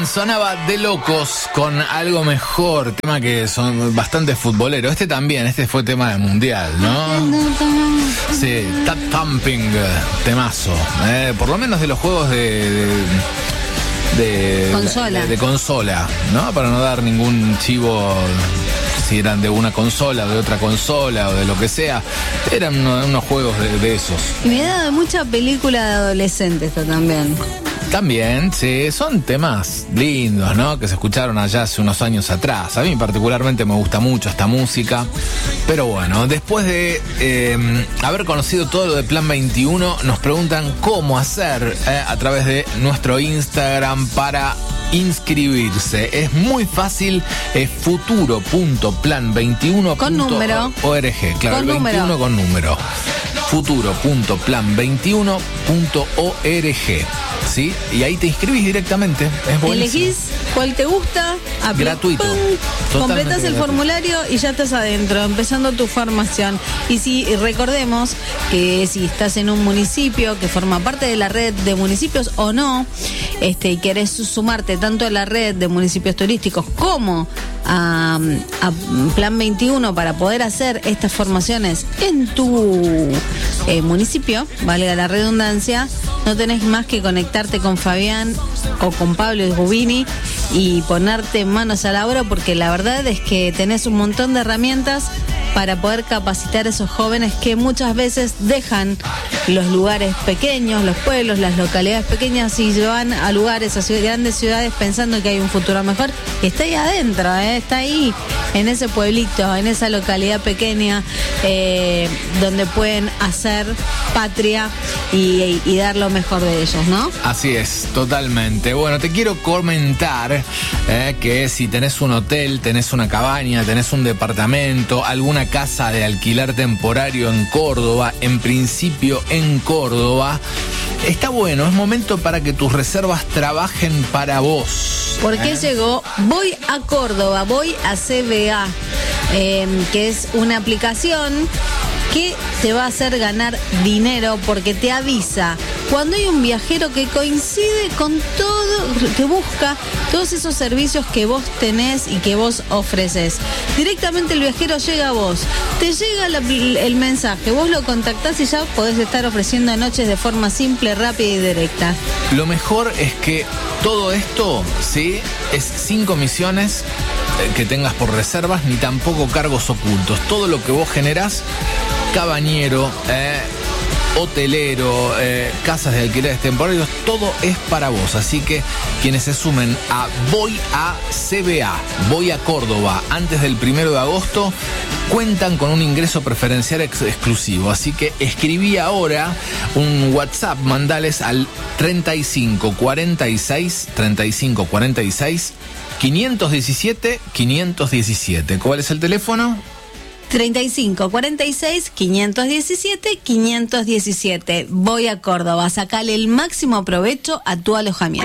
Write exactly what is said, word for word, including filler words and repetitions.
Sonaba De Locos con Algo Mejor, tema que son bastante futboleros. Este también, este fue tema del mundial, ¿no? Sí, Tap Thumping, temazo. Eh, por lo menos de los juegos de... de De consola. De, de consola, ¿no? Para no dar ningún chivo si eran de una consola o de otra consola o de lo que sea. Eran unos, unos juegos de, de esos. Y me da mucha película de adolescentes esto también. También, sí, son temas lindos, ¿no? Que se escucharon allá hace unos años atrás. A mí particularmente me gusta mucho esta música. Pero bueno, después de eh, haber conocido todo lo de Plan veintiuno, nos preguntan cómo hacer eh, a través de nuestro Instagram para inscribirse. Es muy fácil, es futuro punto plan veintiuno punto org. Claro, con el veintiuno número. con número. futuro punto plan veintiuno punto org. ¿Sí? Y ahí te inscribís directamente. Es buenísimo. Elegís cuál te gusta, apl- gratuito. ¡pum! Completás el gratuito. formulario y ya estás adentro, empezando tu formación. Y si y recordemos que si estás en un municipio que forma parte de la red de municipios o no, este, y querés sumarte tanto a la red de municipios turísticos como a, a Plan veintiuno para poder hacer estas formaciones en tu eh, municipio, valga la redundancia, no tenés más que conectarte con Fabián o con Pablo Rubini y ponerte manos a la obra, porque la verdad es que tenés un montón de herramientas para poder capacitar a esos jóvenes que muchas veces dejan los lugares pequeños, los pueblos, las localidades pequeñas y van a lugares, a ciudades, grandes ciudades pensando que hay un futuro mejor, y está ahí adentro, ¿eh? Está ahí en ese pueblito, en esa localidad pequeña, eh, donde pueden hacer patria y, y dar lo mejor de ellos, ¿no? Así es, totalmente. Bueno, te quiero comentar eh, que si tenés un hotel, tenés una cabaña, tenés un departamento, alguna casa de alquiler temporario en Córdoba, en principio en Córdoba, está bueno, es momento para que tus reservas trabajen para vos. ¿Por qué ¿Eh? llegó? Voy a Córdoba, voy a C B A, eh, que es una aplicación que te va a hacer ganar dinero porque te avisa cuando hay un viajero que coincide con todo, que busca todos esos servicios que vos tenés y que vos ofreces. Directamente el viajero llega a vos, te llega la, el mensaje, vos lo contactás y ya podés estar ofreciendo noches de forma simple, rápida y directa. Lo mejor es que todo esto, ¿sí? Es sin comisiones eh, que tengas por reservas, ni tampoco cargos ocultos. Todo lo que vos generás, cabañero, eh, hotelero, eh, casas de alquileres temporarios, todo es para vos. Así que quienes se sumen a Voy a C B A, Voy a Córdoba, antes del primero de agosto, cuentan con un ingreso preferencial ex- exclusivo. Así que escribí ahora un WhatsApp, mandales al treinta y cinco cuarenta y seis, treinta y cinco cuarenta y seis, quinientos diecisiete, quinientos diecisiete. ¿Cuál es el teléfono? treinta y cinco cuarenta y seis, quinientos diecisiete, quinientos diecisiete. Voy a Córdoba, sacale el máximo provecho a tu alojamiento.